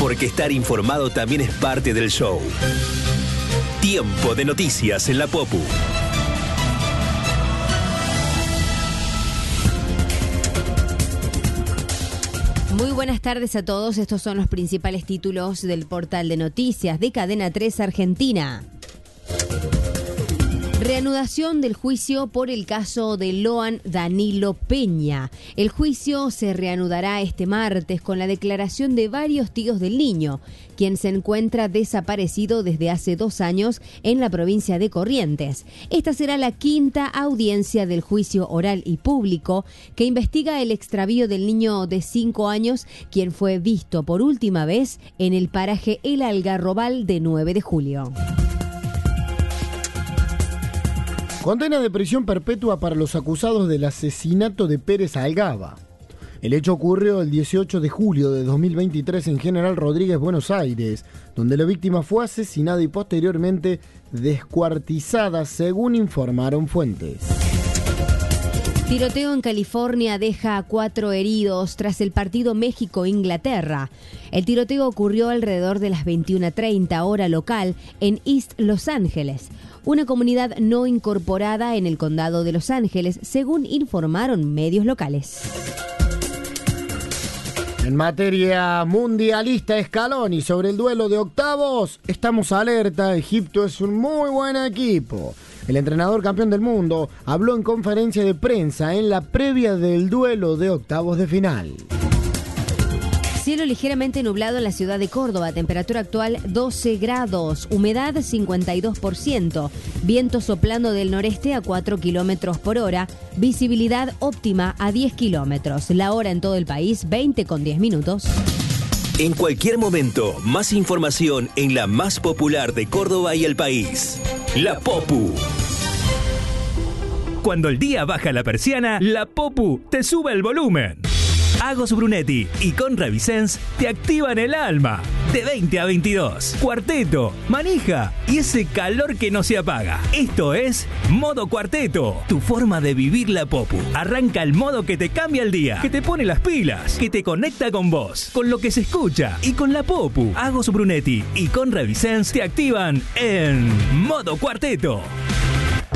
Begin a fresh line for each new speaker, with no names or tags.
porque estar informado también es parte del show. Tiempo de noticias en la Popu.
Muy buenas tardes a todos. Estos son los principales títulos del portal de noticias de Cadena 3 Argentina. Reanudación del juicio por el caso de Loan Danilo Peña. El juicio se reanudará este martes con la declaración de varios tíos del niño, quien se encuentra desaparecido desde hace 2 años en la provincia de Corrientes. Esta será la quinta audiencia del juicio oral y público que investiga el extravío del niño de 5 años, quien fue visto por última vez en el paraje El Algarrobal de 9 de julio.
Condena de prisión perpetua para los acusados del asesinato de Pérez Algaba. El hecho ocurrió el 18 de julio de 2023 en General Rodríguez, Buenos Aires, donde la víctima fue asesinada y posteriormente descuartizada, según informaron fuentes.
Tiroteo en California deja a 4 heridos tras el partido México-Inglaterra. El tiroteo ocurrió alrededor de las 21:30 hora local en East Los Ángeles, una comunidad no incorporada en el condado de Los Ángeles, según informaron medios locales.
En materia mundialista, Scaloni sobre el duelo de octavos. Estamos alerta, Egipto es un muy buen equipo. El entrenador campeón del mundo habló en conferencia de prensa en la previa del duelo de octavos de final.
Cielo ligeramente nublado en la ciudad de Córdoba, temperatura actual 12 grados, humedad 52%, viento soplando del noreste a 4 kilómetros por hora, visibilidad óptima a 10 kilómetros, la hora en todo el país 20:10.
En cualquier momento, más información en la más popular de Córdoba y el país. La Popu. Cuando el día baja la persiana, la Popu te sube el volumen. Agos Brunetti y Conra Vicens te activan el alma. De 20 a 22. Cuarteto, manija y ese calor que no se apaga. Esto es Modo Cuarteto, tu forma de vivir la Popu. Arranca el modo que te cambia el día, que te pone las pilas, que te conecta con vos, con lo que se escucha y con la Popu. Agos Brunetti y Conra Vicens te activan en Modo Cuarteto.